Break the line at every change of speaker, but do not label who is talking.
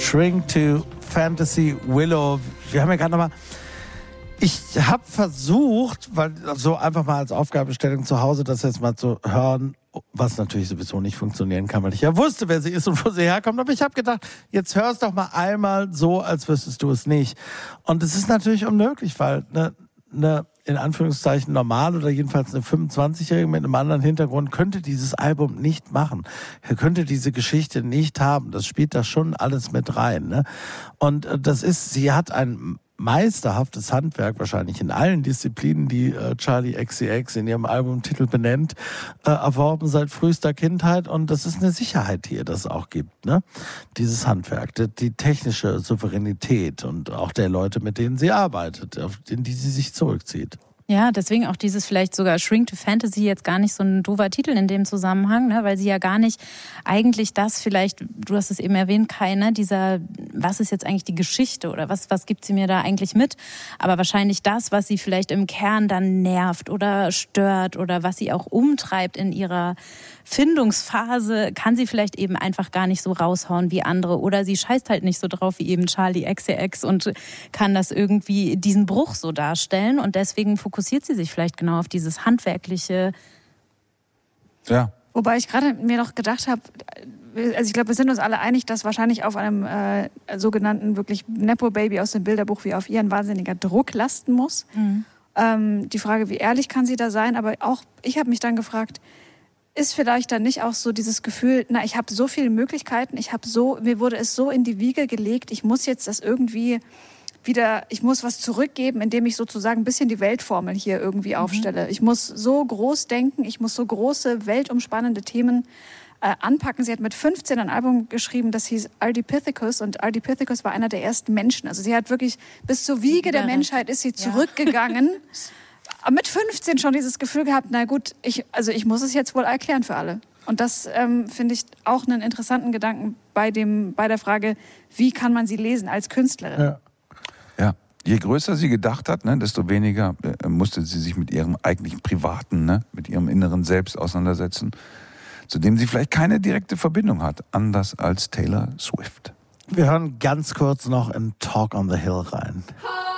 Shrink to Fantasy Willow. Wir haben ja gerade nochmal... Ich habe versucht, weil so einfach mal als Aufgabenstellung zu Hause das jetzt mal zu hören, was natürlich sowieso nicht funktionieren kann, weil ich ja wusste, wer sie ist und wo sie herkommt. Aber ich habe gedacht, jetzt hör es doch mal einmal so, als wüsstest du es nicht. Und es ist natürlich unmöglich, weil eine in Anführungszeichen normal oder jedenfalls eine 25-Jährige mit einem anderen Hintergrund könnte dieses Album nicht machen. Er könnte diese Geschichte nicht haben. Das spielt da schon alles mit rein. Ne? Und sie hat ein meisterhaftes Handwerk wahrscheinlich in allen Disziplinen, die Charli XCX in ihrem Albumtitel benennt, erworben seit frühester Kindheit. Und das ist eine Sicherheit, die ihr das auch gibt. Ne? Dieses Handwerk, die technische Souveränität und auch der Leute, mit denen sie arbeitet, in die sie sich zurückzieht.
Ja, deswegen auch dieses vielleicht sogar Shrink to Fantasy jetzt gar nicht so ein doofer Titel in dem Zusammenhang, ne? Weil sie ja gar nicht eigentlich das vielleicht, du hast es eben erwähnt, Kai, ne? Dieser, was ist jetzt eigentlich die Geschichte oder was gibt sie mir da eigentlich mit? Aber wahrscheinlich das, was sie vielleicht im Kern dann nervt oder stört oder was sie auch umtreibt in ihrer Findungsphase, kann sie vielleicht eben einfach gar nicht so raushauen wie andere oder sie scheißt halt nicht so drauf wie eben Charli XCX und kann das irgendwie, diesen Bruch so darstellen und deswegen fokussiert sie sich vielleicht genau auf dieses handwerkliche.
Ja.
Wobei ich gerade mir noch gedacht habe, also ich glaube, wir sind uns alle einig, dass wahrscheinlich auf einem sogenannten wirklich Nepo-Baby aus dem Bilderbuch wie auf ihr ein wahnsinniger Druck lasten muss. Mhm. Die Frage, wie ehrlich kann sie da sein? Aber auch ich habe mich dann gefragt, ist vielleicht dann nicht auch so dieses Gefühl, na, ich habe so viele Möglichkeiten, mir wurde es so in die Wiege gelegt, ich muss jetzt das irgendwie wieder, ich muss was zurückgeben, indem ich sozusagen ein bisschen die Weltformel hier irgendwie aufstelle. Ich muss so groß denken, ich muss so große, weltumspannende Themen anpacken. Sie hat mit 15 ein Album geschrieben, das hieß Ardipithecus und Ardipithecus war einer der ersten Menschen. Also sie hat wirklich bis zur Wiege der Menschheit ist sie zurückgegangen. Mit 15 schon dieses Gefühl gehabt, na gut, ich muss es jetzt wohl erklären für alle. Und das finde ich auch einen interessanten Gedanken bei der Frage, wie kann man sie lesen als Künstlerin?
Ja. Je größer sie gedacht hat, desto weniger musste sie sich mit ihrem eigentlichen Privaten, mit ihrem inneren Selbst auseinandersetzen, zu dem sie vielleicht keine direkte Verbindung hat, anders als Taylor Swift.
Wir hören ganz kurz noch in Talk on the Hill rein.